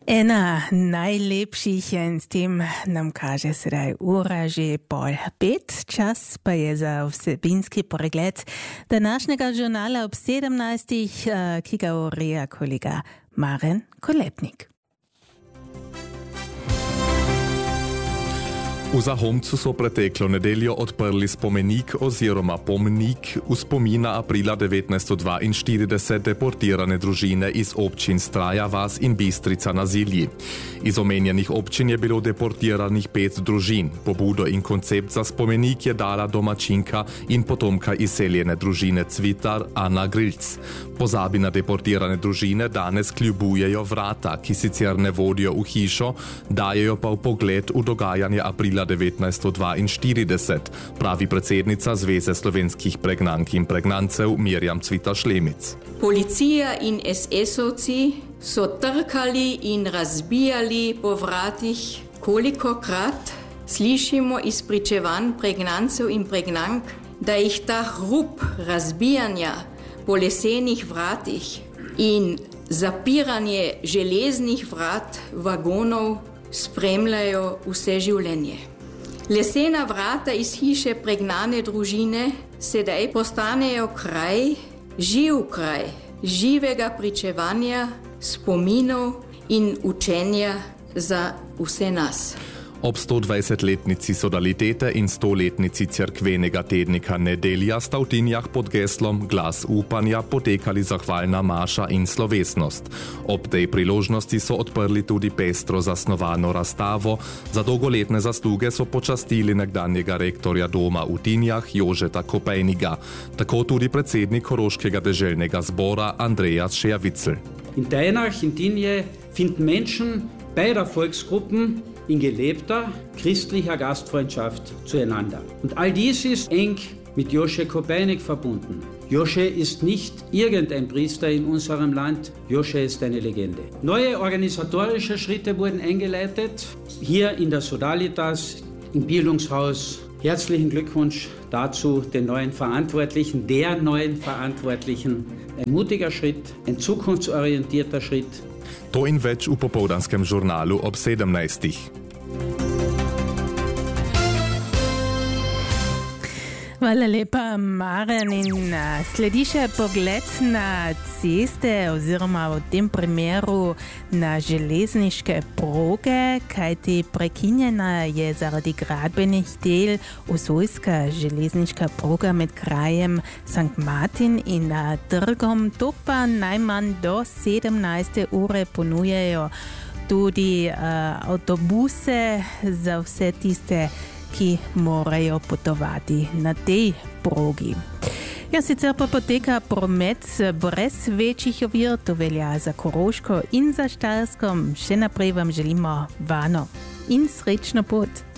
Ena najlepših je s tem nam kaže sedaj ura že 4:30. Čas pa je za vsebinski pregled današnjega žurnala ob 17, ki ga ureja kolega Maren Kolepnik. V Zahomcu so preteklo nedeljo odprli spomenik oziroma pomnik v spomin na aprila 1942 deportirane družine iz občin Straja vas in Bistrica na Zilji. Iz omenjenih občin je bilo deportiranih 5 družin. Pobudo in koncept za spomenik je dala domačinka in potomka izseljene družine Cvitar Ana Grilc. Pozabi na deportirane družine danes kljubujejo vrata, ki sicer ne vodijo v hišo, dajejo pa v pogled v dogajanje aprila 1942, pravi predsednica Zveze slovenskih pregnank in pregnancev Mirjam Cvita-Šlemic. Policija in SS-ovci so trkali in razbijali po vratih, kolikokrat slišimo iz pričevanj pregnancev in pregnank, da jih ta hrup razbijanja po lesenih vratih in zapiranje železnih vrat vagonov spremljajo vse življenje. Lesena vrata iz hiše pregnane družine sedaj postanejo živ kraj živega pričevanja, spominov in učenja za vse nas. Ob 120-letnici Sodalitete in 100-letnici cerkvenega tednika Nedelja sta v Tinjah pod geslom Glas upanja potekali zahvalna maša in slovesnost. Ob tej priložnosti so odprli tudi pestro zasnovano razstavo. Za dolgoletne zasluge so počastili nekdanjega rektorja doma v Tinjah Jožeta Kopejniga. Tako tudi predsednik Koroškega deželnega zbora Andreas Scherwitzel. In Teinach in Tinje finden Menschen beider Volksgruppen in gelebter christlicher Gastfreundschaft zueinander. Und all dies ist eng mit Josche Kopejnik verbunden. Josche ist nicht irgendein Priester in unserem Land, Josche ist eine Legende. Neue organisatorische Schritte wurden eingeleitet, hier in der Sodalitas, im Bildungshaus. Herzlichen Glückwunsch dazu, den neuen Verantwortlichen, der neuen Verantwortlichen. Ein mutiger Schritt, ein zukunftsorientierter Schritt. To in več v popoldanskem žurnalu ob 17. Hvala lepa, Maren. In sledi še pogled na ceste oziroma v tem primeru na železniške proge, kajti prekinjena je zaradi gradbenih del osojska železniška proga med krajem St. Martin in trgom. To pa najmanj do 17. ure ponujajo tudi avtobuse za vse tiste, ki morajo potovati na tej progi. Ja, sicer pa poteka promet brez večjih ovir, to velja za Koroško in za Štajersko. Še naprej vam želimo varno in srečno pot.